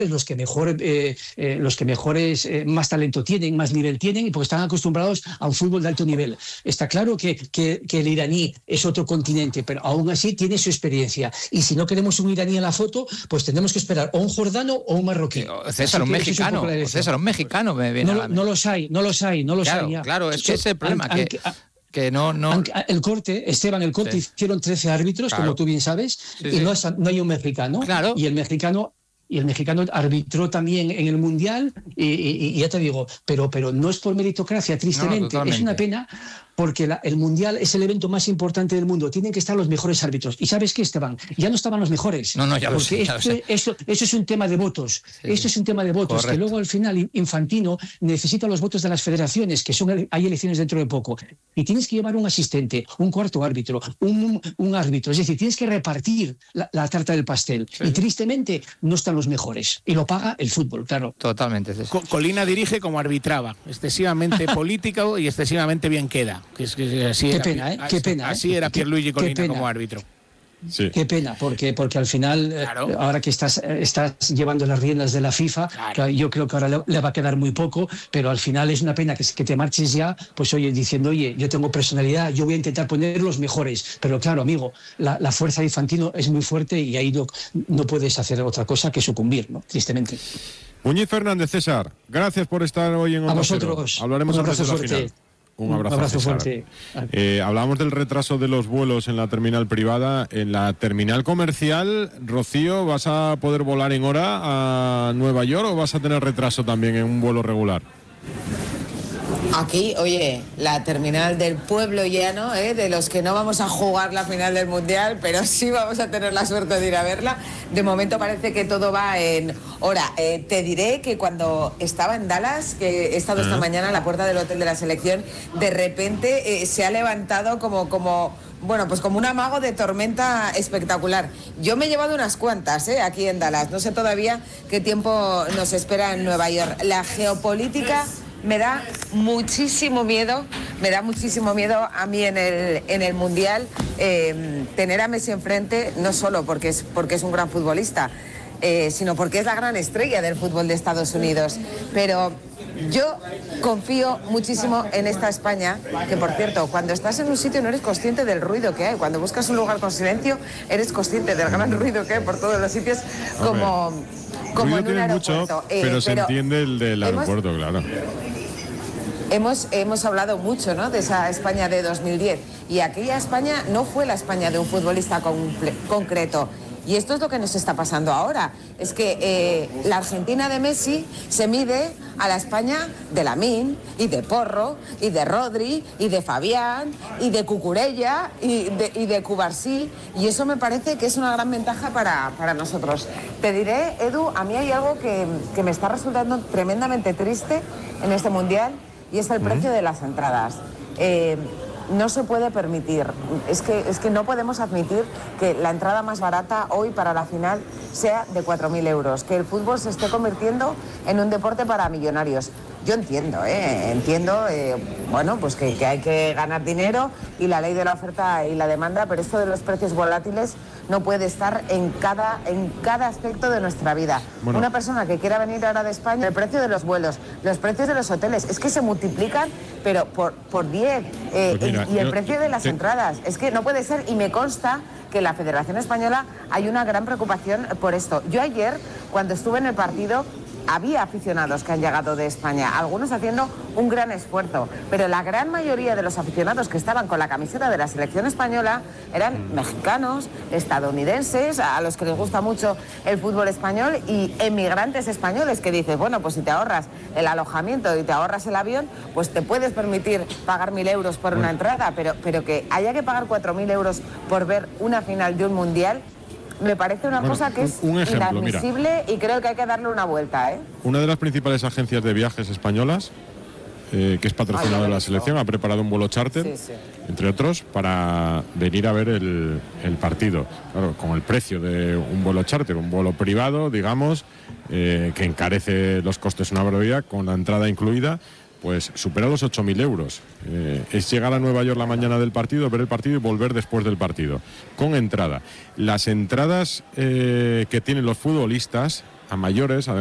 los que mejores más talento tienen, más nivel tienen, y porque están acostumbrados a un fútbol de alto nivel. Está claro que el iraní es otro continente, pero aún así tiene su experiencia. Y si no queremos un iraní en la foto, pues tendremos que esperar o un jordano o un marroquí. César, un mexicano. No los hay. Claro, es que ese es el problema. El corte hicieron 13 árbitros, como tú bien sabes, no hay un mexicano. Claro. Y el mexicano arbitró también en el Mundial, y ya te digo, pero no es por meritocracia, tristemente. Es una pena, porque el Mundial es el evento más importante del mundo. Tienen que estar los mejores árbitros. ¿Y sabes qué, Esteban? Ya no estaban los mejores. Ya lo sé. Eso es un tema de votos. Sí. Eso es un tema de votos. Correcto. Que luego al final Infantino necesita los votos de las federaciones, hay elecciones dentro de poco. Y tienes que llevar un asistente, un cuarto árbitro, un árbitro. Es decir, tienes que repartir la tarta del pastel. Sí. Y tristemente no están los mejores. Y lo paga el fútbol, claro. Totalmente. Colina dirige como arbitraba. Excesivamente político y excesivamente bien queda. Qué pena. Así era Pierluigi Colina como árbitro. Sí. Qué pena, porque al final, ahora que estás llevando las riendas de la FIFA, yo creo que ahora le va a quedar muy poco, pero al final es una pena que te marches ya, pues diciendo, yo tengo personalidad, yo voy a intentar poner los mejores. Pero claro, amigo, la fuerza de Infantino es muy fuerte y ahí no puedes hacer otra cosa que suclir, ¿no? Tristemente. Muñiz Fernández, César, gracias por estar hoy en Onda A vosotros. Cero. Hablaremos antes de la final. Un abrazo fuerte. Hablábamos del retraso de los vuelos en la terminal privada. En la terminal comercial, Rocío, ¿vas a poder volar en hora a Nueva York o vas a tener retraso también en un vuelo regular? Aquí, la terminal del pueblo llano, de los que no vamos a jugar la final del Mundial, pero sí vamos a tener la suerte de ir a verla. De momento parece que todo va en hora. Te diré que cuando estaba en Dallas, que he estado esta mañana en la puerta del hotel de la selección, de repente se ha levantado como un amago de tormenta espectacular. Yo me he llevado unas cuantas aquí en Dallas. No sé todavía qué tiempo nos espera en Nueva York. La geopolítica me da muchísimo miedo a mí en el Mundial tener a Messi enfrente, no solo porque es un gran futbolista, sino porque es la gran estrella del fútbol de Estados Unidos. Pero yo confío muchísimo en esta España, que por cierto, cuando estás en un sitio no eres consciente del ruido que hay. Cuando buscas un lugar con silencio, eres consciente del gran ruido que hay por todos los sitios, como en un aeropuerto. Mucho, pero se entiende el del aeropuerto, claro. Hemos hablado mucho, ¿no?, de esa España de 2010, y aquella España no fue la España de un futbolista concreto. Y esto es lo que nos está pasando ahora. Es que la Argentina de Messi se mide a la España de Lamine, y de Porro, y de Rodri, y de Fabián, y de Cucurella, y de Cubarsí. Y eso me parece que es una gran ventaja para nosotros. Te diré, Edu, a mí hay algo que me está resultando tremendamente triste en este Mundial, y es el precio de las entradas. No se puede permitir, es que no podemos admitir que la entrada más barata hoy para la final sea de 4.000 euros, que el fútbol se esté convirtiendo en un deporte para millonarios. Yo entiendo, pues que hay que ganar dinero y la ley de la oferta y la demanda, pero esto de los precios volátiles no puede estar en cada aspecto de nuestra vida. Bueno. Una persona que quiera venir ahora de España, el precio de los vuelos, los precios de los hoteles, es que se multiplican, pero por 10, y el precio de las entradas, es que no puede ser, y me consta que en la Federación Española hay una gran preocupación por esto. Yo ayer, cuando estuve en el partido, había aficionados que han llegado de España, algunos haciendo un gran esfuerzo, pero la gran mayoría de los aficionados que estaban con la camiseta de la selección española eran mexicanos, estadounidenses, a los que les gusta mucho el fútbol español, y emigrantes españoles que dices, bueno, pues si te ahorras el alojamiento y te ahorras el avión, pues te puedes permitir pagar 1.000 euros por una entrada, pero que haya que pagar 4.000 euros por ver una final de un mundial, me parece una cosa que es inadmisible, y creo que hay que darle una vuelta. Una de las principales agencias de viajes españolas, que es patrocinada de la selección, ha preparado un vuelo charter, entre otros, para venir a ver el partido. Claro, con el precio de un vuelo charter, un vuelo privado, digamos, que encarece los costes una barbaridad, con la entrada incluida, pues supera los 8.000 euros. Es llegar a Nueva York la mañana del partido, ver el partido y volver después del partido, con entrada. Las entradas que tienen los futbolistas mayores.